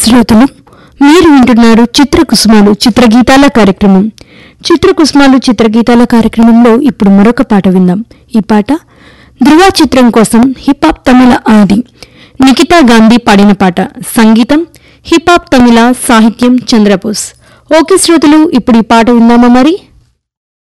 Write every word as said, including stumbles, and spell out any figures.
శ్రోతలు మీరు వింటున్నారు చిత్రకుసుమాలు చిత్రగీతాల కార్యక్రమం. చిత్రకుసుమాలు చిత్రగీతాల కార్యక్రమంలో ఇప్పుడు మరొక పాట విందాం. ఈ పాట ధృవ చిత్రం కోసం హిపాప్ తమిళ ఆది నిఖితా గాంధీ పాడిన పాట. సంగీతం హిపాప్ తమిళ, సాహిత్యం చంద్రబోస్. ఓకే శ్రోతలు, ఇప్పుడు ఈ పాట విందామా మరి.